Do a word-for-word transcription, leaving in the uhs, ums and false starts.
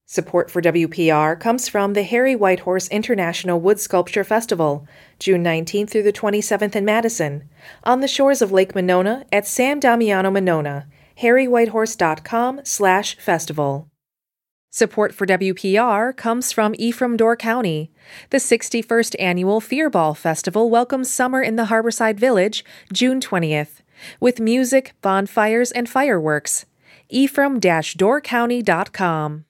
Support for W P R comes from the Harry Whitehorse International Wood Sculpture Festival, June nineteenth through the twenty-seventh in Madison, on the shores of Lake Monona at San Damiano Monona, harry whitehorse dot com slash festival. Support for W P R comes from Ephraim Door County. The sixty-first Annual Fearball Festival welcomes summer in the Harborside Village, June twentieth, with music, bonfires, and fireworks. ephraim dash door county dot com